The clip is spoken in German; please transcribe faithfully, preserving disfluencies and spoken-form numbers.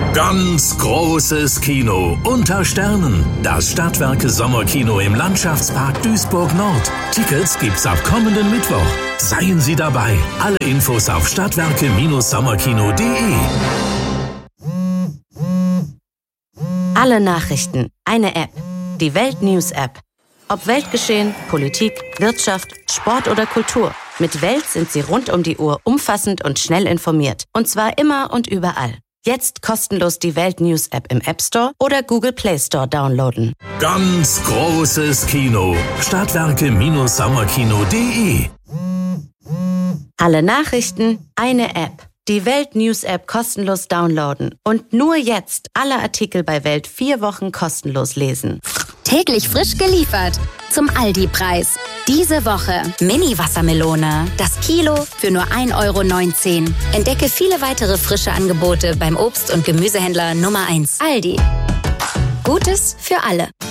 Ganz großes Kino unter Sternen. Das Stadtwerke Sommerkino im Landschaftspark Duisburg Nord. Tickets gibt's ab kommenden Mittwoch. Seien Sie dabei. Alle Infos auf stadtwerke Sommerkino punkt de. Alle Nachrichten, eine App. Die Welt News App. Ob Weltgeschehen, Politik, Wirtschaft, Sport oder Kultur. Mit Welt sind Sie rund um die Uhr umfassend und schnell informiert. Und zwar immer und überall. Jetzt kostenlos die Welt News App im App Store oder Google Play Store downloaden. Ganz großes Kino. Stadtwerke Sommerkino punkt de. Alle Nachrichten, eine App. Die Welt News App kostenlos downloaden. Und nur jetzt alle Artikel bei Welt vier Wochen kostenlos lesen. Täglich frisch geliefert. Zum Aldi-Preis. Diese Woche Mini-Wassermelone. Das Kilo für nur ein Euro neunzehn. Entdecke viele weitere frische Angebote beim Obst- und Gemüsehändler Nummer eins. Aldi. Gutes für alle.